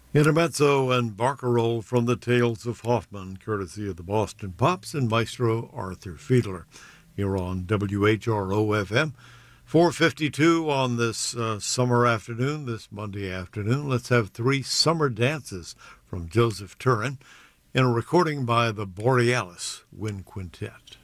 Intermezzo and Barcarolle from the Tales of Hoffman, courtesy of the Boston Pops and Maestro Arthur Fiedler, here on WHRO-FM. 4:52 on this summer afternoon, this Monday afternoon. Let's have three summer dances from Joseph Turin in a recording by the Borealis Wind Quintet.